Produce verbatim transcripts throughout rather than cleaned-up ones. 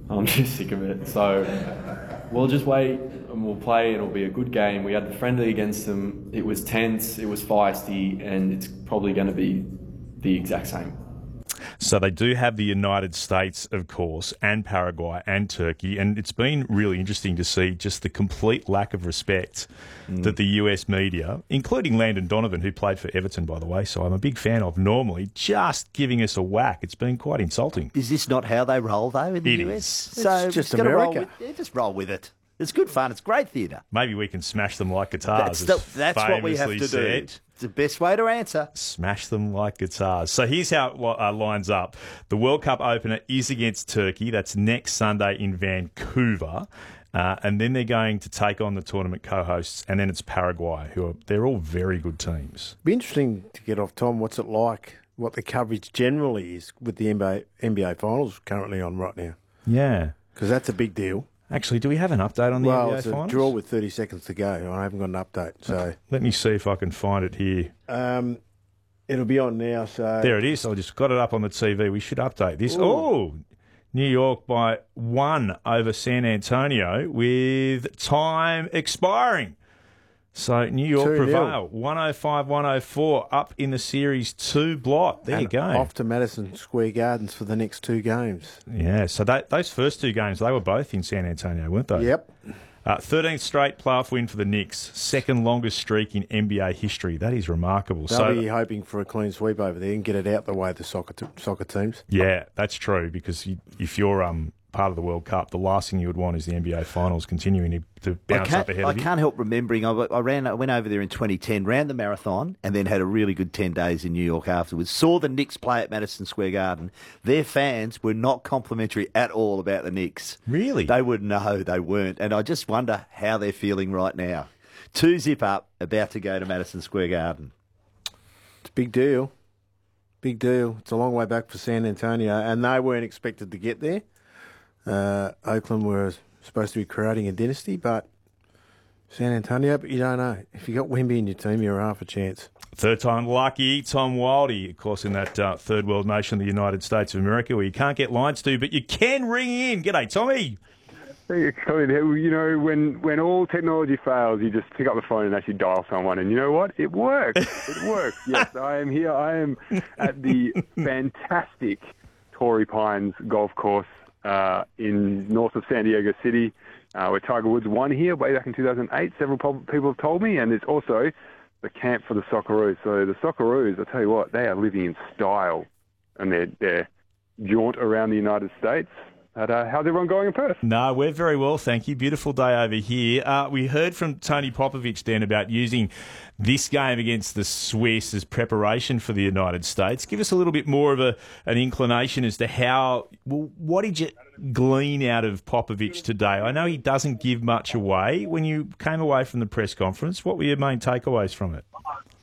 I'm just sick of it. So we'll just wait and we'll play. It'll be a good game. We had the friendly against them. It was tense, it was feisty, and it's probably going to be the exact same. So they do have the United States, of course, and Paraguay and Turkey, and it's been really interesting to see just the complete lack of respect mm. that the U S media, including Landon Donovan, who played for Everton, by the way, so I'm a big fan of normally, just giving us a whack. It's been quite insulting. Is this not how they roll, though, in the it U S? Is. So it's just America. America. Roll with, yeah, just roll with it. It's good fun. It's great theatre. Maybe we can smash them like guitars. That's, the, that's what we have to said. do. It's the best way to answer. Smash them like guitars. So here's how it uh, lines up. The World Cup opener is against Turkey. That's next Sunday in Vancouver. Uh, and then they're going to take on the tournament co-hosts, and then it's Paraguay, who are they're all very good teams. Be interesting to get off, Tom, what's it like, what the coverage generally is with the N B A, N B A finals currently on right now. Yeah. Because that's a big deal. Actually, do we have an update on the well, N B A it's finals? a draw with thirty seconds to go. I haven't got an update. So let me see if I can find it here. Um, it'll be on now. So there it is. I just got it up on the T V. We should update this. Ooh. Oh, New York by one over San Antonio with time expiring. So New York prevail. one oh five one oh four up in the Series two blot. There and you go. Off to Madison Square Gardens for the next two games. Yeah, so that, those first two games, they were both in San Antonio, weren't they? Yep. Uh, thirteenth straight playoff win for the Knicks. Second longest streak in N B A history. That is remarkable. They'll so, be hoping for a clean sweep over there and get it out the way of the soccer t- soccer teams. Yeah, that's true, because you, if you're um, part of the World Cup, the last thing you would want is the N B A finals continuing to, to bounce up ahead I of you. I can't help remembering, I, I ran, I went over there in twenty ten, ran the marathon, and then had a really good ten days in New York afterwards. Saw the Knicks play at Madison Square Garden. Their fans were not complimentary at all about the Knicks. Really? They would no, they weren't. And I just wonder how they're feeling right now. Two zip up, about to go to Madison Square Garden. It's a big deal. Big deal. It's a long way back for San Antonio, and they weren't expected to get there. Uh, Oakland were supposed to be creating a dynasty, but San Antonio, but you don't know. If you got Wemby in your team, you're half a chance. Third time lucky, Tom Wildey, of course, in that uh, third world nation, the United States of America, where you can't get lines to, but you can ring in. G'day, Tommy. Hey, Colin, you know, when, when all technology fails, you just pick up the phone and actually dial someone, and you know what? It works. It works. Yes, I am here. I am at the fantastic Torrey Pines golf course uh, in north of San Diego City, uh, where Tiger Woods won here way back in two thousand eight. Several people have told me, and it's also the camp for the Socceroos. So the Socceroos, I tell you what, they are living in style, and their their jaunt around the United States. But, uh, how's everyone going in Perth? No, we're very well, thank you. Beautiful day over here. Uh, we heard from Tony Popovich then about using this game against the Swiss as preparation for the United States. Give us a little bit more of a an inclination as to how, well, what did you glean out of Popovich today? I know he doesn't give much away. When you came away from the press conference, what were your main takeaways from it?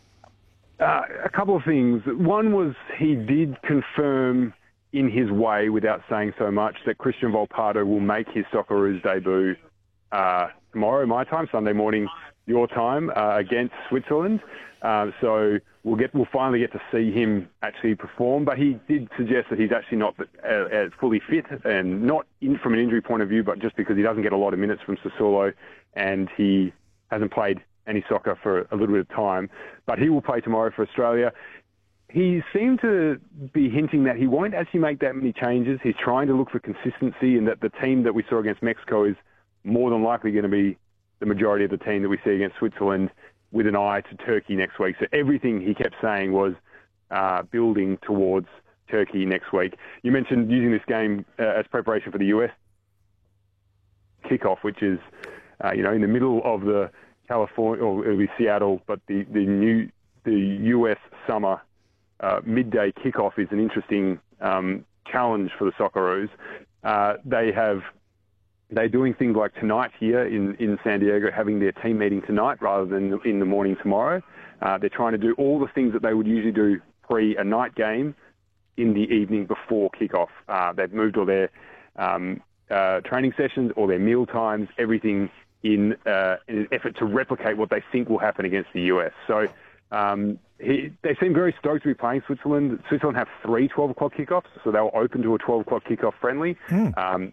Uh, a couple of things. One was he did confirm in his way, without saying so much, that Christian Volpato will make his Socceroos debut uh, tomorrow, my time, Sunday morning, your time, uh, against Switzerland. Uh, so we'll get we'll finally get to see him actually perform. But he did suggest that he's actually not uh, uh, fully fit, and not in, from an injury point of view, but just because he doesn't get a lot of minutes from Sassuolo, and he hasn't played any soccer for a little bit of time. But he will play tomorrow for Australia. He seemed to be hinting that he won't actually make that many changes. He's trying to look for consistency, and that the team that we saw against Mexico is more than likely going to be the majority of the team that we see against Switzerland, with an eye to Turkey next week. So everything he kept saying was uh, building towards Turkey next week. You mentioned using this game uh, as preparation for the U S kickoff, which is uh, you know in the middle of the California, or it'll be Seattle, but the, the new the U S summer Uh, midday kickoff is an interesting um, challenge for the Socceroos. Uh, they have, they're doing things like tonight here in, in San Diego, having their team meeting tonight rather than in the morning tomorrow. Uh, they're trying to do all the things that they would usually do pre a night game in the evening before kickoff. Uh, they've moved all their um, uh, training sessions, all their meal times, everything in, uh, in an effort to replicate what they think will happen against the U S. So um, He, they seem very stoked to be playing Switzerland. Switzerland have three twelve o'clock kickoffs, so they were open to a twelve o'clock kickoff friendly. Mm. Um,